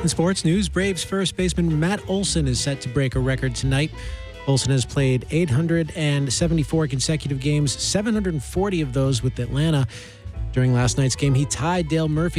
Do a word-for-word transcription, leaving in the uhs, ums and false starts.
In sports news, Braves first baseman Matt Olson is set to break a record tonight. Olson has played eight hundred seventy-four consecutive games, seven hundred forty of those with Atlanta. During last night's game, he tied Dale Murphy